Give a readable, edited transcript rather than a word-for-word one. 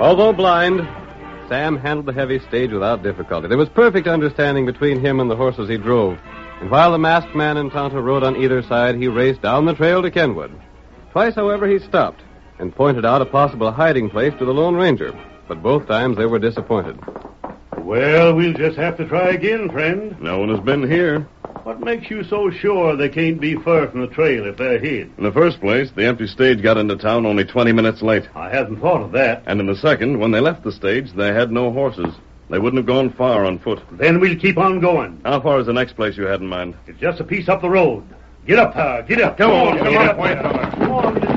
Although blind, Sam handled the heavy stage without difficulty. There was perfect understanding between him and the horses he drove. And while the masked man and Tonto rode on either side, he raced down the trail to Kenwood. Twice, however, he stopped and pointed out a possible hiding place to the Lone Ranger. But both times they were disappointed. Well, we'll just have to try again, friend. No one has been here. What makes you so sure they can't be far from the trail if they're hid? In the first place, the empty stage got into town only 20 minutes late. I hadn't thought of that. And in the second, when they left the stage, they had no horses. They wouldn't have gone far on foot. Then we'll keep on going. How far is the next place you had in mind? It's just a piece up the road. Get up, Pa. Get up. Come on, Get up. Come on.